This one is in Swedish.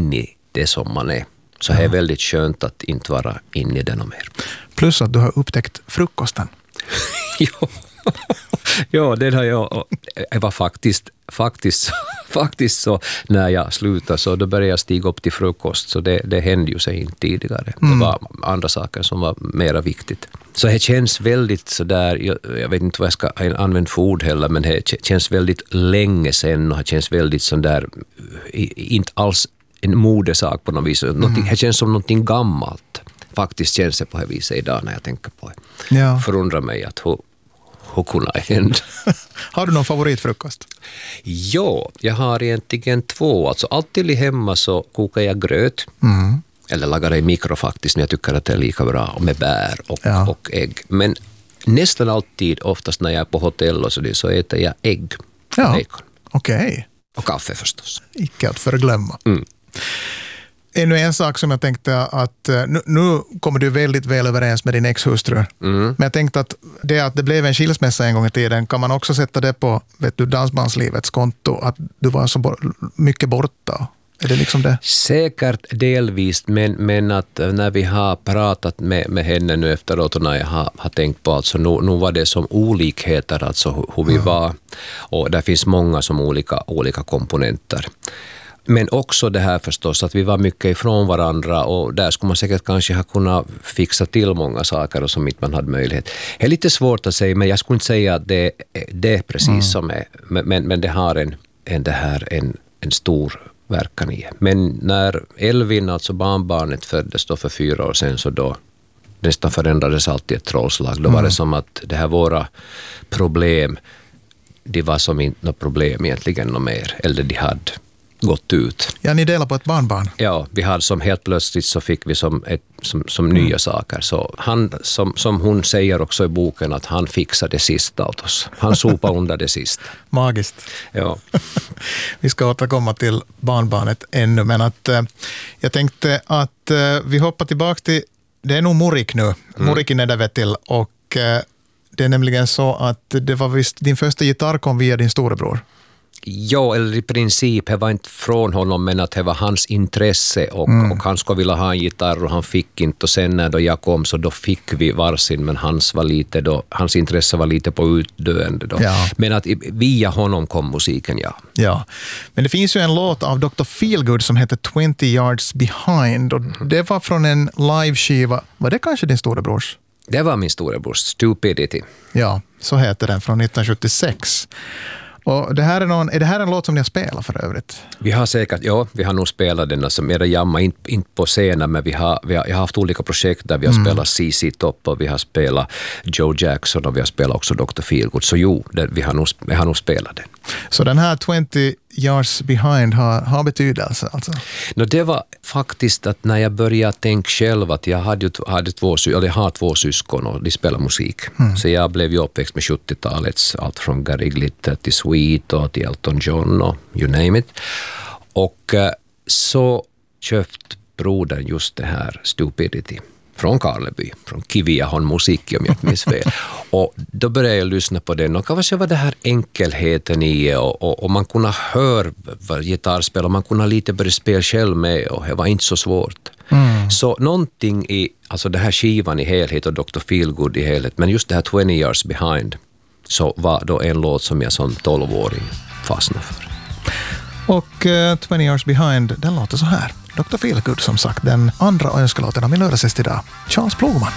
in i det som man är. Så det är väldigt skönt att inte vara inne i det och mer. Plus att du har upptäckt frukosten. Ja, det har jag. Det var faktiskt så när jag slutade så då började jag stiga upp till frukost. Så det hände ju sig inte tidigare. Det var andra saker som var mera viktigt. Så det känns väldigt sådär, jag vet inte vad jag ska använda för ord heller, men det känns väldigt länge sedan och det känns väldigt sådär, inte alls en modesak på något vis. Det känns som någonting gammalt. Faktiskt känns det på det viset idag när jag tänker på det. Ja. Förundrar mig att hur kunde det hända. Har du någon favoritfrukost? Ja, jag har egentligen 2. Alltså alltid hemma så kokar jag gröt. Eller lagar det i mikro faktiskt när jag tycker att det är lika bra. Och med bär och ägg. Men nästan alltid, oftast när jag är på hotell och så äter jag ägg. Ja, bacon. Okej. Och kaffe förstås. Icke att förglömma. Ännu en sak som jag tänkte att nu kommer du väldigt väl överens med din ex-hustru. Men jag tänkte att det blev en skilsmässa en gång i tiden, kan man också sätta det på dansbandslivets konto, att du var så mycket borta. Är det liksom det? Säkert delvis, men att när vi har pratat med henne nu efteråt och när jag har tänkt på alltså nu var det som olikheter, alltså hur vi var. Och där finns många som olika komponenter. Men också det här förstås att vi var mycket ifrån varandra och där skulle man säkert kanske ha kunnat fixa till många saker och som inte man hade möjlighet. Det är lite svårt att säga, men jag skulle inte säga att det är precis som är. Men det har en stor verkan i. Men när Elvin, alltså barnbarnet, föddes då för 4 år sedan, så då nästan förändrades alltid ett trollslag. Då var det som att det här våra problem, det var som inte något problem egentligen något mer. Eller de hade gått ut. Ja, ni delar på ett barnbarn. Ja, vi hade som helt plötsligt så fick vi som nya saker. Så han, som hon säger också i boken, att han fixade det sista åt oss. Han sopade under det sista. Magiskt. Ja. Vi ska återkomma till barnbarnet ännu, men att jag tänkte att vi hoppar tillbaka till, det är nog Murik nu. Murik i Nedervetil, och det är nämligen så att det var visst, din första gitarr kom via din storebror. Ja, eller i princip, det var inte från honom, men att det var hans intresse och han skulle vilja ha en gitarr och han fick inte, och sen när då jag kom så då fick vi varsin, men hans intresse var lite på utdöende då. Ja. Men att via honom kom musiken, ja. Ja, men det finns ju en låt av Dr. Feelgood som heter 20 Yards Behind, och det var från en live-skiva. Var det kanske din storebrors? Det var min storebrors, Stupidity. Ja, så heter den, från 1976. Och är det här en låt som ni har spelat för övrigt? Vi har säkert, vi har nog spelat den, alltså mera jamma, inte på scenen, men jag har haft olika projekt där vi har spelat CC Top och vi har spelat Joe Jackson och vi har spelat också Dr. Feelgood. Så vi har nog spelat den. Så den här 20 Yards Behind har betydelse alltså? Det var faktiskt att när jag började tänka själv att jag har 2 syskon och de spelar musik. Så jag blev ju uppväxt med 70-talets, allt från Gary Glitter till Sweet och till Elton John och you name it. Och så köpt brodern just det här Stupidity från Karleby, från Kiviahon musik om jag inte minns fel. Och då började jag lyssna på den och kanske var det här enkelheten i och man kunde höra gitarrspel och man kunde lite börja spela själv med och det var inte så svårt. Så någonting i, alltså det här skivan i helhet och Dr. Feelgood i helhet, men just det här 20 Yards Behind så var då en låt som jag som 12-åring fastnade för. Och 20 Yards Behind, den låter så här. Dr. Feelgood som sagt, den andra önskelåten av min lördagsgäst idag, Charles Plogman.